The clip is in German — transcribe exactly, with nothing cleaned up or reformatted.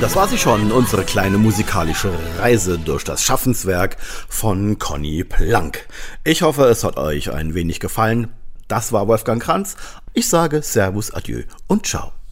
Das war sie schon, unsere kleine musikalische Reise durch das Schaffenswerk von Conny Plank. Ich hoffe, es hat euch ein wenig gefallen. Das war Wolfgang Kranz. Ich sage Servus, Adieu und Ciao.